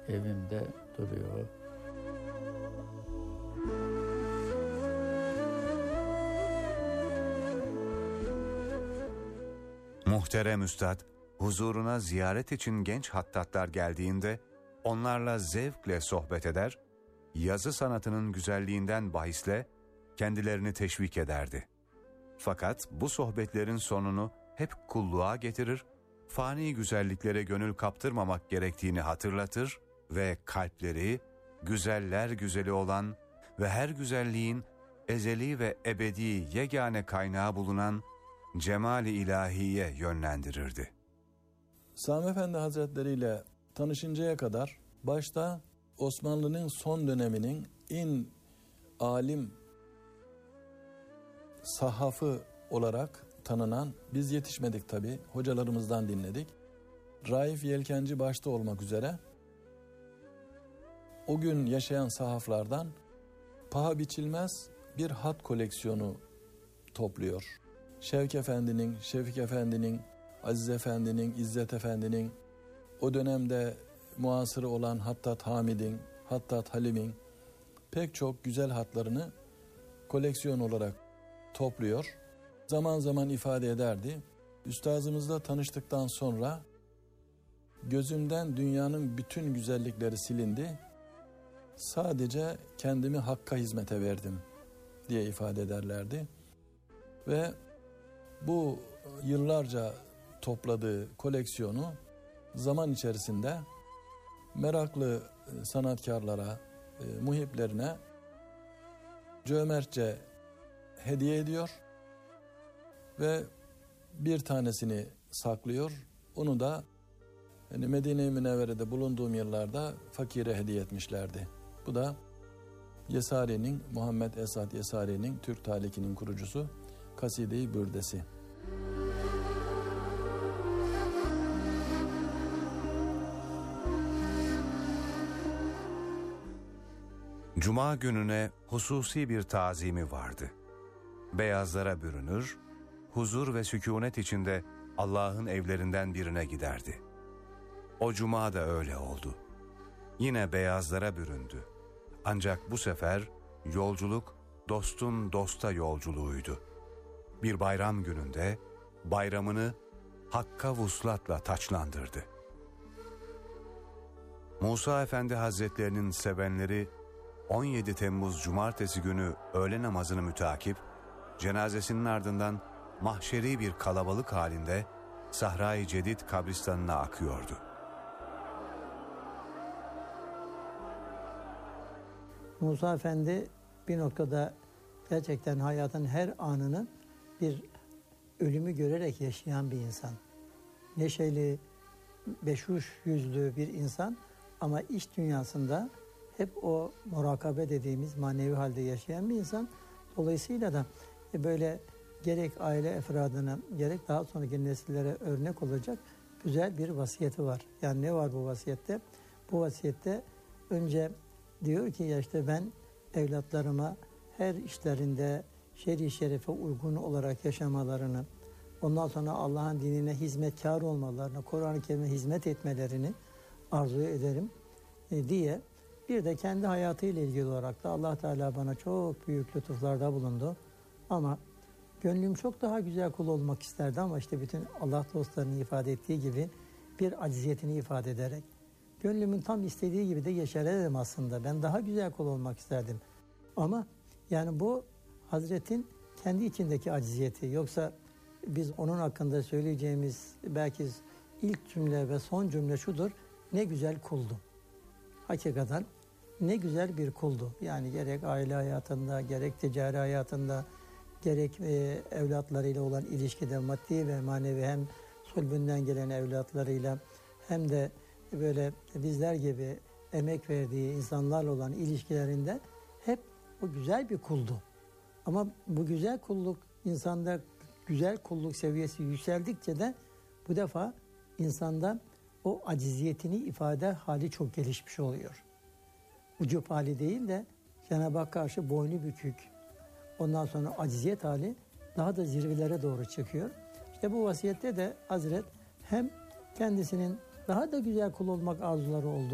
evimde duruyor. Muhterem Üstad, huzuruna ziyaret için genç hattatlar geldiğinde onlarla zevkle sohbet eder, yazı sanatının güzelliğinden bahisle kendilerini teşvik ederdi. Fakat bu sohbetlerin sonunu hep kulluğa getirir, fani güzelliklere gönül kaptırmamak gerektiğini hatırlatır ve kalpleri güzeller güzeli olan ve her güzelliğin ezeli ve ebedi yegane kaynağı bulunan Cemal-i İlahi'ye yönlendirirdi. Sami Efendi Hazretleri ile tanışıncaya kadar başta Osmanlı'nın son döneminin en alim sahafı olarak tanınan, biz yetişmedik tabi, hocalarımızdan dinledik. Raif Yelkenci başta olmak üzere o gün yaşayan sahaflardan paha biçilmez bir hat koleksiyonu topluyor. Şevk Efendi'nin, Şevik Efendi'nin, Aziz Efendi'nin, İzzet Efendi'nin, o dönemde muasırı olan Hattat Hamid'in, Hattat Halim'in pek çok güzel hatlarını koleksiyon olarak topluyor. Zaman zaman ifade ederdi. Üstazımızla tanıştıktan sonra gözümden dünyanın bütün güzellikleri silindi. Sadece kendimi Hakk'a hizmete verdim diye ifade ederlerdi. Ve bu yıllarca topladığı koleksiyonu zaman içerisinde meraklı sanatkarlara, muhiplerine cömertçe hediye ediyor ve bir tanesini saklıyor. Onu da Medine-i Münevvere'de bulunduğum yıllarda fakire hediye etmişlerdi. Bu da Yesari'nin, Muhammed Esad Yesari'nin, Türk Taliki'nin kurucusu Kaside-i Bürdesi. Cuma gününe hususi bir tazimi vardı. Beyazlara bürünür, huzur ve sükûnet içinde Allah'ın evlerinden birine giderdi. O cuma da öyle oldu. Yine beyazlara büründü. Ancak bu sefer yolculuk dostun dosta yolculuğuydu. Bir bayram gününde bayramını Hakk'a vuslatla taçlandırdı. Musa Efendi Hazretlerinin sevenleri 17 Temmuz Cumartesi günü öğle namazını mütakip, cenazesinin ardından mahşeri bir kalabalık halinde Sahra-i Cedid kabristanına akıyordu. Musa Efendi bir noktada gerçekten hayatın her anını bir ölümü görerek yaşayan bir insan. Neşeli, beşuş yüzlü bir insan ama iç dünyasında hep o murakabe dediğimiz manevi halde yaşayan bir insan. Dolayısıyla da böyle gerek aile efradına gerek daha sonraki nesillere örnek olacak güzel bir vasiyeti var. Yani ne var bu vasiyette? Bu vasiyette önce diyor ki ya işte ben evlatlarıma her işlerinde şer-i şerefe uygun olarak yaşamalarını, ondan sonra Allah'ın dinine hizmetkar olmalarını, Kur'an-ı Kerim'e hizmet etmelerini arzu ederim diye bir de kendi hayatıyla ilgili olarak da Allah Teala bana çok büyük lütuflarda bulundu. Ama gönlüm çok daha güzel kul olmak isterdi ama işte bütün Allah dostlarının ifade ettiği gibi bir acziyetini ifade ederek gönlümün tam istediği gibi de yaşarım aslında. Ben daha güzel kul olmak isterdim. Ama yani bu Hazretin kendi içindeki acziyeti. Yoksa biz onun hakkında söyleyeceğimiz belki ilk cümle ve son cümle şudur. Ne güzel kuldu. Hakikaten ne güzel bir kuldu. Yani gerek aile hayatında, gerek ticari hayatında, gerek evlatlarıyla olan ilişkide maddi ve manevi hem sulbünden gelen evlatlarıyla hem de böyle bizler gibi emek verdiği insanlarla olan ilişkilerinde hep o güzel bir kuldu. Ama bu güzel kulluk insanda güzel kulluk seviyesi yükseldikçe de bu defa insanda o aciziyetini ifade hali çok gelişmiş oluyor. Ucup hali değil de Cenab-ı Hak karşı boynu bükük. Ondan sonra aciziyet hali daha da zirvelere doğru çıkıyor. İşte bu vasiyette de Hazret hem kendisinin daha da güzel kul olmak arzuları oldu.